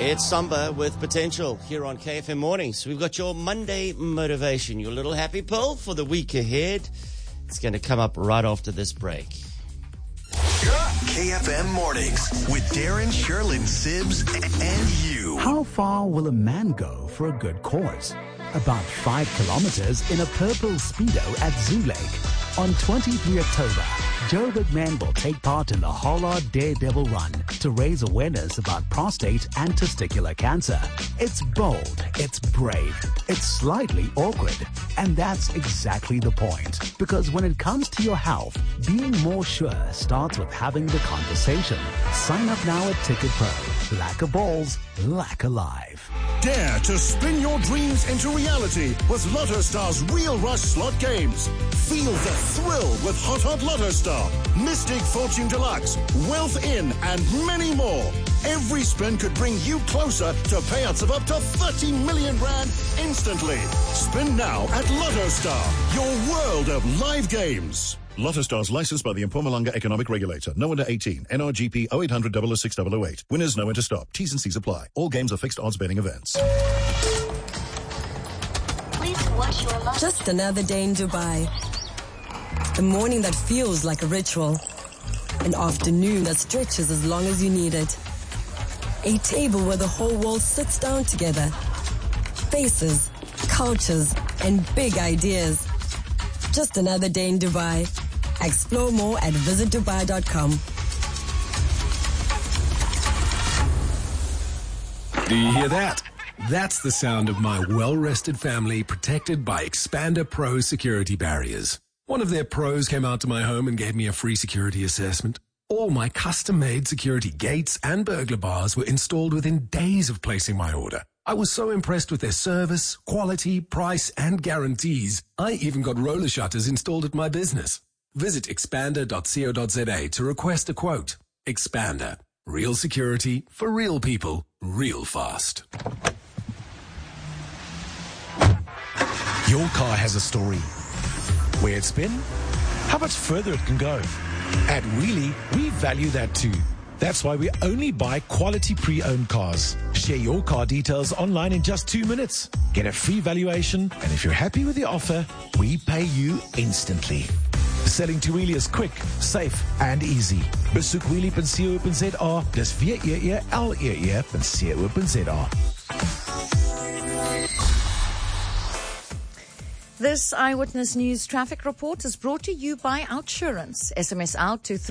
It's Samba with Potential here on KFM Mornings. We've got your Monday motivation, your little happy pill for the week ahead. It's going to come up right after this break. KFM Mornings with Darren, Sherlyn, Sibbs, and you. How far will a man go for a good cause? About 5 kilometers in a purple Speedo at Zoo Lake. On 23 October, Joe McMahon will take part in the Hollard Daredevil Run to raise awareness about prostate and testicular cancer. It's bold, it's brave, it's slightly awkward. And that's exactly the point. Because when it comes to your health, being more sure starts with having the conversation. Sign up now at Ticket Pro. Lack of balls, lack alive. Dare to spin your dreams into reality with Lotto Star's Real Rush slot games. Feel the thrill with Hot Lotto Star, Mystic Fortune Deluxe, Wealth In, and many more. Every spin could bring you closer to payouts of up to 30 million rand instantly. Spin now at Lotto Star, your world of live games. Lotto Stars licensed by the Mpumalanga Economic Regulator. No under 18. NRGP 0800 006 008. Winners know when to stop. T's and C's apply. All games are fixed odds betting events. Please watch your luck. Just another day in Dubai. A morning that feels like a ritual. An afternoon that stretches as long as you need it. A table where the whole world sits down together. Faces, cultures, and big ideas. Just another day in Dubai. Explore more at visitdubai.com. Do you hear that? That's the sound of my well-rested family protected by Expander Pro security barriers. One of their pros came out to my home and gave me a free security assessment. All my custom-made security gates and burglar bars were installed within days of placing my order. I was so impressed with their service, quality, price, and guarantees. I even got roller shutters installed at my business. Visit expander.co.za to request a quote. Expander. Real security for real people, real fast. Your car has a story. Where it's been, how much further it can go. At Wheelie, we value that too. That's why we only buy quality pre-owned cars. Share your car details online in just 2 minutes. Get a free valuation, and if you're happy with the offer, we pay you instantly. Selling to Wheelie is quick, safe, and easy. Besoek wheelie.co.za. Dis WEELE.co.za. This Eyewitness News traffic report is brought to you by Outsurance. SMS out to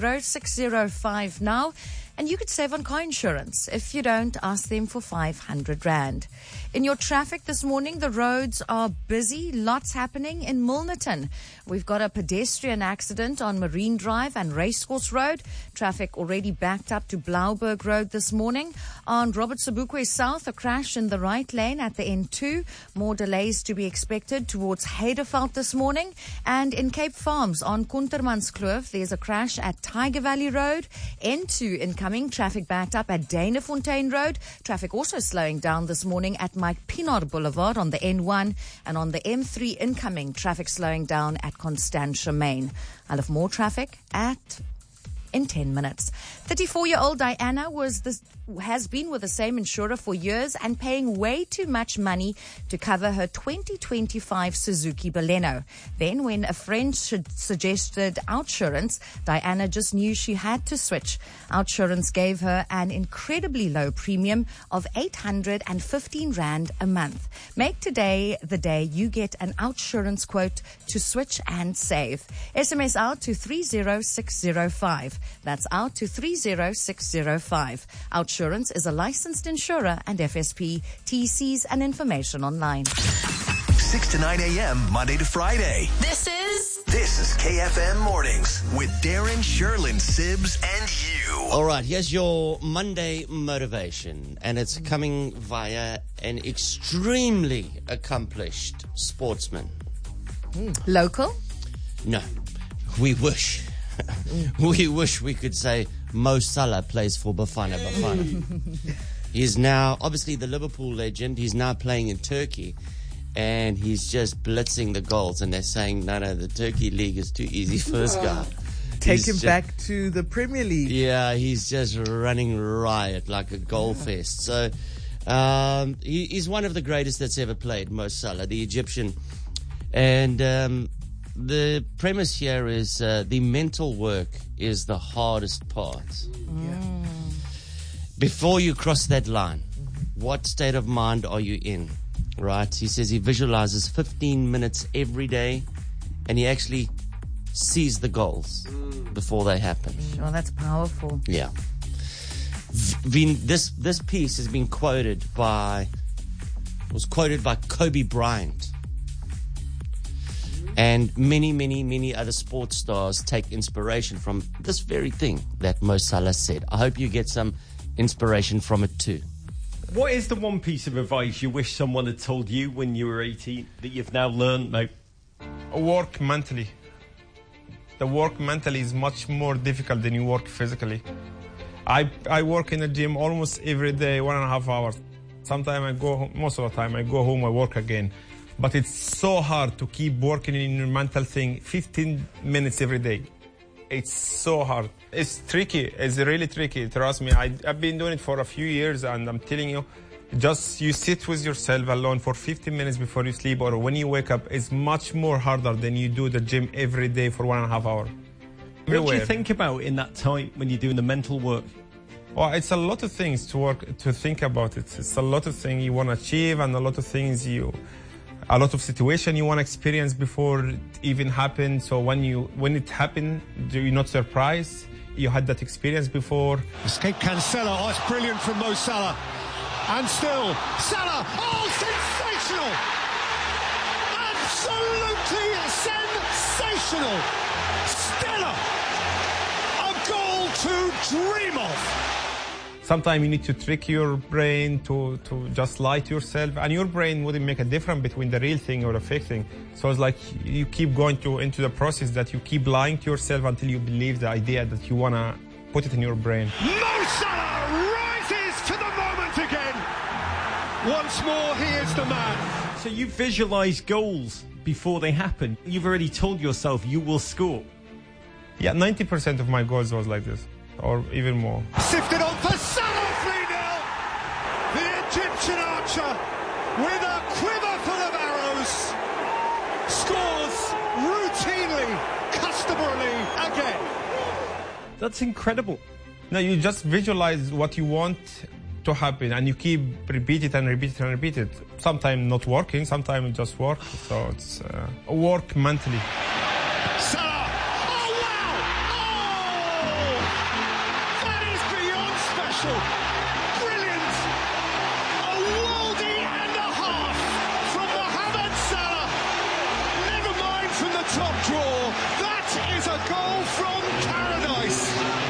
30605 now, and you could save on car insurance. If you don't, ask them for 500 Rand. In your traffic this morning, the roads are busy. Lots happening in Milnerton. We've got a pedestrian accident on Marine Drive and Racecourse Road. Traffic already backed up to Blauberg Road this morning. On Robert Sobukwe South, a crash in the right lane at the N2. More delays to be expected towards Heideveld this morning. And in Cape Farms on Kuntermanskloof, there's a crash at Tiger Valley Road. N2 incoming, traffic backed up at Danafontein Road. Traffic also slowing down this morning at Mike Pinard Boulevard on the N1, and on the M3 incoming, traffic slowing down at Constantia Main. I'll have more traffic in 10 minutes. 34-year-old Diana has been with the same insurer for years and paying way too much money to cover her 2025 Suzuki Baleno. Then when a friend suggested Outsurance, Diana just knew she had to switch. Outsurance gave her an incredibly low premium of 815 Rand a month. Make today the day you get an Outsurance quote to switch and save. SMS out to 30605. That's out to 30605. Outsurance is a licensed insurer and FSP. TCs and information online. 6 to 9 a.m. Monday to Friday. This is KFM Mornings with Darren, Sherlyn, Sibbs, and you. All right, here's your Monday motivation, and it's coming via an extremely accomplished sportsman. Local? No, we wish. We wish we could say Mo Salah plays for Bafana Bafana. He's now, obviously the Liverpool legend, he's now playing in Turkey, and he's just blitzing the goals, and they're saying, no, the Turkey league is too easy for this guy. take He's him just- back to the Premier League. Yeah, he's just running riot like a goal fest. So he's one of the greatest that's ever played, Mo Salah, the Egyptian. And the premise here is the mental work is the hardest part. Before you cross that line, what state of mind are you in? Right? He says he visualizes 15 minutes every day, and he actually sees the goals before they happen. Oh, that's powerful. Yeah. This piece has been quoted by Kobe Bryant. And many other sports stars take inspiration from this very thing that Mo Salah said. I hope you get some inspiration from it too. What is the one piece of advice you wish someone had told you when you were 18 that you've now learned now? Work mentally. The work mentally is much more difficult than you work physically. I work in a gym almost every day, 1.5 hours. Sometimes I go home, most of the time I go home, I work again. But it's so hard to keep working in your mental thing 15 minutes every day. It's so hard. It's tricky. It's really tricky. Trust me. I've been doing it for a few years, and I'm telling you, just you sit with yourself alone for 15 minutes before you sleep or when you wake up. It's much more harder than you do the gym every day for 1.5 hours. What do you think about in that time when you're doing the mental work? Well, it's a lot of things to think about. It's a lot of things you want to achieve, and a lot of things a lot of situation you want to experience before it even happened. So when it happened, you're not surprised. You had that experience before. Escape Cancelo. Oh, it's brilliant from Mo Salah. And still, Salah. Oh, sensational! Absolutely sensational! Stellar! A goal to dream of. Sometimes you need to trick your brain to just lie to yourself, and your brain wouldn't make a difference between the real thing or a fake thing. So it's like you keep going into the process that you keep lying to yourself until you believe the idea that you want to put it in your brain. Mo Salah rises to the moment again. Once more, he is the man. So you visualize goals before they happen. You've already told yourself you will score. Yeah, 90% of my goals was like this, or even more. Sifted on for Salah, 3-0. The Egyptian archer, with a quiver full of arrows, scores routinely, customarily again. That's incredible. No, you just visualize what you want to happen, and you keep repeat it and repeat it and repeat it. Sometimes not working, sometimes it just works. So it's work mentally. Salah! Oh, wow! Oh! That is beyond special. Brilliant! A worldie and a half from Mohamed Salah. Never mind from the top draw. That is a goal from paradise.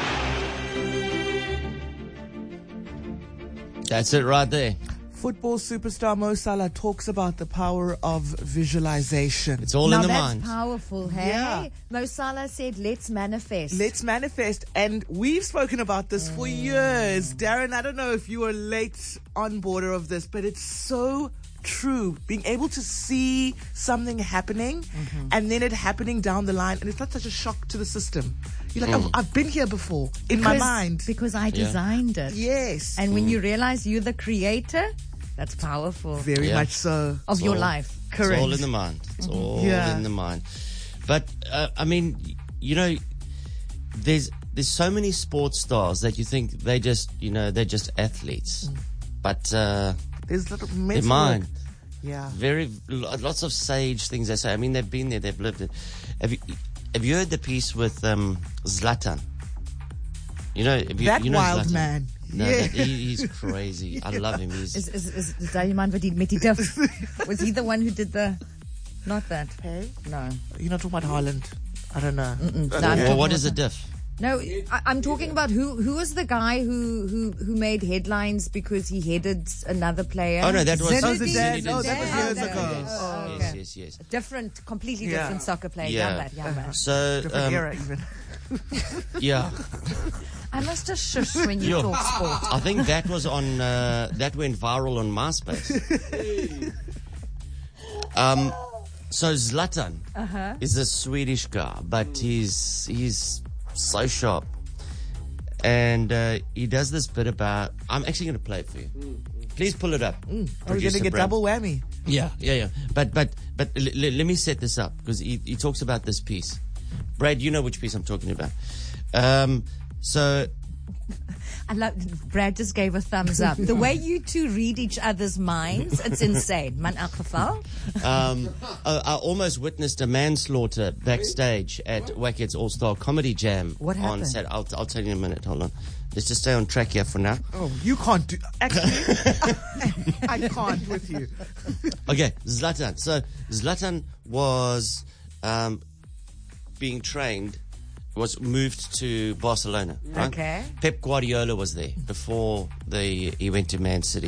That's it right there. Football superstar Mo Salah talks about the power of visualization. It's all now in the that's mind. powerful, hey? Yeah. Mo Salah said, let's manifest. Let's manifest. And we've spoken about this for years. Darren, I don't know if you were late on border of this, but it's so true. Being able to see something happening and then it happening down the line, and it's not such a shock to the system. You're like, I've been here before in my mind. Because I designed it. Yes. And when you realize you're the creator, that's powerful. Very much so. Of your life. Correct. It's all in the mind. It's all Yeah. in the mind. But, I mean, you know, there's so many sports stars that you think they're just athletes. But, there's a lot of their mental mind. work. Yeah. Lots of sage things they say. I mean, they've been there, they've lived it. Have you heard the piece with Zlatan? You know, That you know wild Zlatan? man. No, Yeah. he's crazy. I love him. Is that your man met die diff? Was he the one who did the... Not that. Hey? No. You're not talking about Haaland. I don't know. Well, what is the diff? No, I'm talking about who was the guy who made headlines because he headed another player? Oh, no, that was Zidane. Zinedine Oh, that was years Zidane. ago. Oh, okay. Yes. Completely Yeah. different soccer player. Yeah. Young man. So, Different era even. yeah. I must just shush when you Yo, talk sport. I think that was on, that went viral on MySpace. So Zlatan is a Swedish guy, but he's So sharp. And he does this bit about... I'm actually going to play it for you. Please pull it up. Are we going Producer to get Brad. double whammy? Yeah. But let me set this up because he talks about this piece. Brad, you know which piece I'm talking about. So I love Brad just gave a thumbs up. The way you two read each other's minds, it's insane. Man, elk geval. I almost witnessed a manslaughter backstage at Wackhead's All-Star Comedy Jam. What happened? On Saturday. I'll tell you in a minute. Hold on. Let's just stay on track here for now. Oh, you can't do... Actually, I can't with you. Okay, Zlatan. So Zlatan was being trained, was moved to Barcelona. Right? Okay. Pep Guardiola was there before he went to Man City.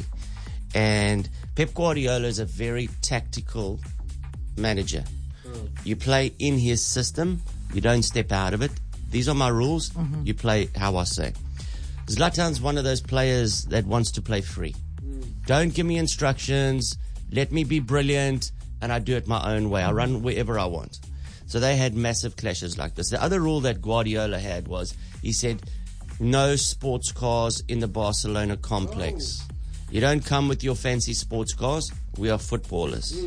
And Pep Guardiola is a very tactical manager. You play in his system. You don't step out of it. These are my rules. You play how I say. Zlatan's one of those players that wants to play free. Don't give me instructions. Let me be brilliant. And I do it my own way. I run wherever I want. So they had massive clashes like this. The other rule that Guardiola had was he said, no sports cars in the Barcelona complex. You don't come with your fancy sports cars. We are footballers.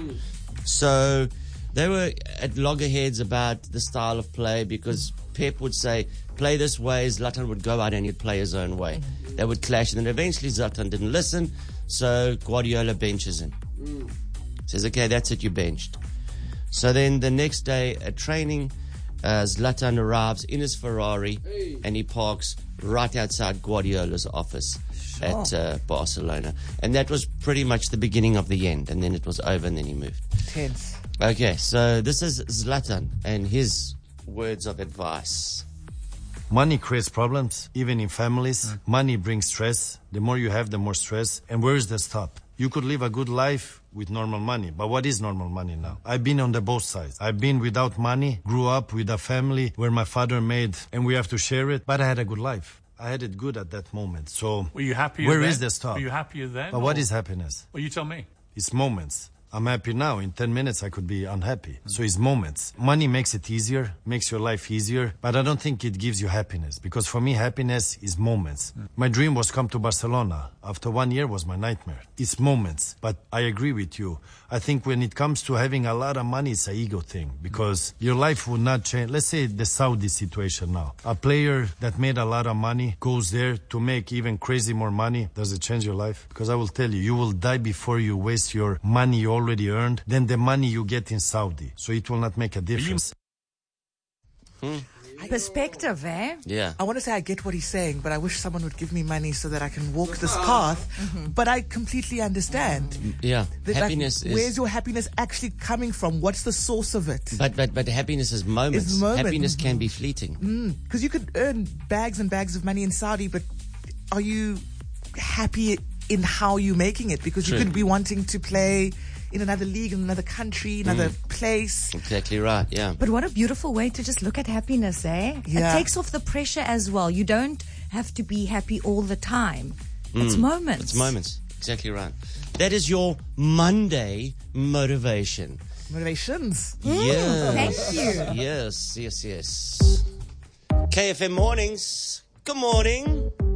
So they were at loggerheads about the style of play because Pep would say, play this way. Zlatan would go out and he'd play his own way. They would clash. And then eventually Zlatan didn't listen. So Guardiola benches him. Says, okay, that's it, you benched. So then the next day at training, Zlatan arrives in his Ferrari and he parks right outside Guardiola's office at Barcelona. And that was pretty much the beginning of the end. And then it was over and then he moved. Tense. Okay, so this is Zlatan and his words of advice. Money creates problems, even in families. Money brings stress. The more you have, the more stress. And where is the stop? You could live a good life with normal money. But what is normal money now? I've been on the both sides. I've been without money, grew up with a family where my father made, and we have to share it. But I had a good life. I had it good at that moment. So were you happier where then? is the stop? Were you happier then? But what is happiness? Well, you tell me. It's moments. I'm happy now. In 10 minutes, I could be unhappy. So it's moments. Money makes it easier, makes your life easier, but I don't think it gives you happiness because for me, happiness is moments. My dream was come to Barcelona. After 1 year was my nightmare. It's moments, but I agree with you. I think when it comes to having a lot of money, it's an ego thing because your life would not change. Let's say the Saudi situation now. A player that made a lot of money goes there to make even crazy more money. Does it change your life? Because I will tell you, you will die before you waste your money you already earned than the money you get in Saudi. So it will not make a difference. Perspective, eh? Yeah. I want to say I get what he's saying, but I wish someone would give me money so that I can walk this path. But I completely understand. Yeah. That, Happiness is... Where's your happiness actually coming from? What's the source of it? But happiness is moments. It's moments. Happiness can be fleeting. Because you could earn bags and bags of money in Saudi, but are you happy in how you're making it? Because True. you could be wanting to play in another league, in another country, another place. Exactly right, yeah. But what a beautiful way to just look at happiness, eh? Yeah. It takes off the pressure as well. You don't have to be happy all the time. It's moments. It's moments. Exactly right. That is your Monday motivation. Motivations. Yes. Thank you. Yes. KFM Mornings. Good morning.